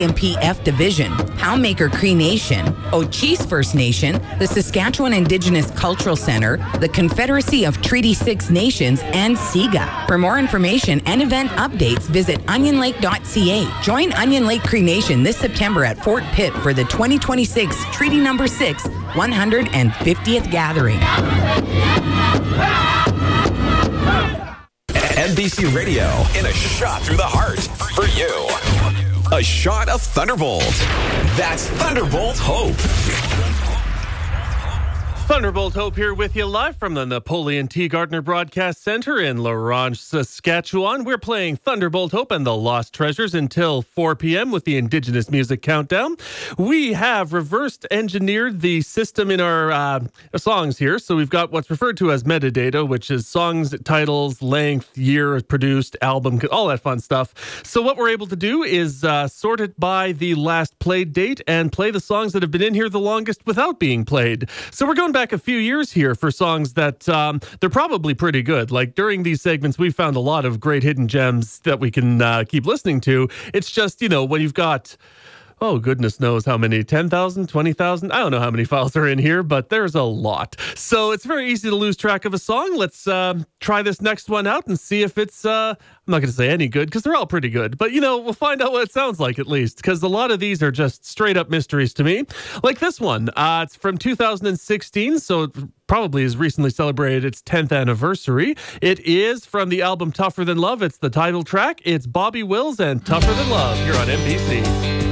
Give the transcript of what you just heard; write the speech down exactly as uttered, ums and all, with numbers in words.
M P F Division, Poundmaker Cree Nation, Ochese First Nation, the Saskatchewan Indigenous Cultural Centre, the Confederacy of Treaty Six Nations, and SIGA. For more information and event updates, visit onion lake dot c a. Join Onion Lake Cree Nation this September at Fort Pitt for the twenty twenty-six Treaty Number six one hundred fiftieth Gathering. N B C Radio in a shot through the heart for you. A shot of Thunderbolt. That's Thunderbolt Hope. Thunderbolt Hope here with you live from the Napoleon T. Gardner Broadcast Center in La Ronge, Saskatchewan. We're playing Thunderbolt Hope and the Lost Treasures until four p.m. with the Indigenous Music Countdown. We have reversed engineered the system in our uh, songs here. So we've got what's referred to as metadata, which is songs, titles, length, year produced, album, all that fun stuff. So what we're able to do is uh, sort it by the last played date and play the songs that have been in here the longest without being played. So we're going back a few years here for songs that um, they're probably pretty good. Like during these segments, we found a lot of great hidden gems that we can uh, keep listening to. It's just, you know, when you've got, oh, goodness knows how many, ten thousand, twenty thousand? I don't know how many files are in here, but there's a lot. So it's very easy to lose track of a song. Let's um, try this next one out and see if it's, uh, I'm not going to say any good because they're all pretty good. But, you know, we'll find out what it sounds like at least, because a lot of these are just straight up mysteries to me. Like this one. Uh, it's from two thousand sixteen, so it probably has recently celebrated its tenth anniversary. It is from the album Tougher Than Love. It's the title track. It's Bobby Wills and Tougher Than Love here on N B C.